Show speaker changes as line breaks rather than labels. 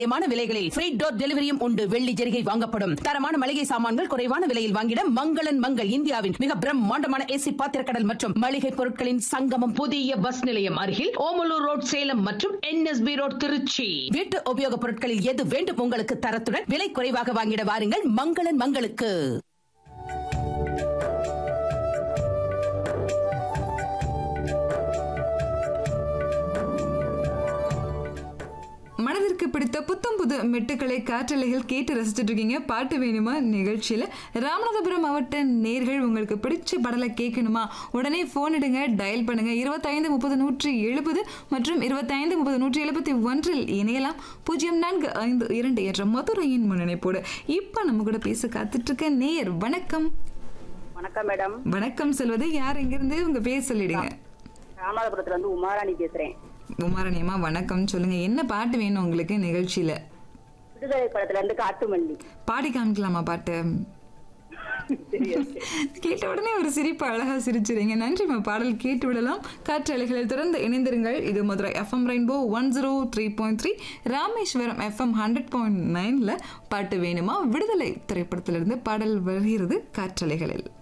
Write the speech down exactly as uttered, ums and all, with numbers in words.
மான விலைகளில் free door டெலிவரியும் உண்டு. வெள்ளி ஜெரிகை வாங்கப்படும். தரமான மளிகை சாமான்கள் குறைவான விலையில் வாங்கிட மங்களன் மங்கள். இந்தியாவின் மிக பிரம்மாண்டமான ஏசி பாத்திரக்கடல் மற்றும் மளிகை பொருட்களின் சங்கமம். புதிய பஸ் நிலையம் அருகில் ஓமலூர் ரோட் சேலம் மற்றும் என்எஸ்பி ரோட் திருச்சி. வீட்டு உபயோகப் பொருட்களில் எது வேண்டும் உங்களுக்கு தரத்துடன் விலை குறைவாக வாங்கிட வாருங்கள் மங்களன் மங்களுக்கு.
மனதிற்கு பிடித்த புத்தம் புது மெட்டுக்களை காற்றலைகள் கேட்டு ரசிச்சுட்டு இருக்கீங்க. பாட்டு வேணுமா நிகழ்ச்சியில் ராமநாதபுரம் மாவட்ட நேர்கள் உங்களுக்கு பிடிச்ச பாடலை கேட்கணுமா? உடனே போன் எடுங்க, டயல் பண்ணுங்க. இருபத்தைந்து முப்பது நூற்றி எழுபது மற்றும் இருபத்தைந்து முப்பது நூற்றி எழுபத்தி ஒன்றில் இணையலாம். பூஜ்ஜியம் நான்கு ஐந்து இரண்டு என்ற மதுரையின் முன்னிணைப்போடு இப்ப நம்ம கூட பேச காத்துட்டு இருக்க நேயர். வணக்கம்.
வணக்கம் மேடம்.
வணக்கம் சொல்வது யார்? எங்கிருந்து உங்க பேர் சொல்லிடுங்க.
ராமநாதபுரத்துல இருந்து உமாராணி பேசுறேன்.
உமாரணியம்மா வணக்கம். சொல்லுங்க, என்ன பாட்டு வேணும் உங்களுக்கு நிகழ்ச்சியில?
விடுதலை படத்துல இருந்து காட்டுமல்லி
பாடி காமிக்கலாமா பாட்டு? கேட்ட உடனே ஒரு சிரிப்பு அழகா சிரிச்சிருங்க. நன்றிமா. பாடல் கேட்டு விடலாம். காற்றலைகளில் தொடர்ந்து இணைந்திருங்கள். இது Madurai FM rainbow one zero three point three, Rameswaram FM hundred point நைன்ல பாட்டு வேணுமா விடுதலை திரைப்படத்திலிருந்து பாடல் வருகிறது காற்றலைகளில்.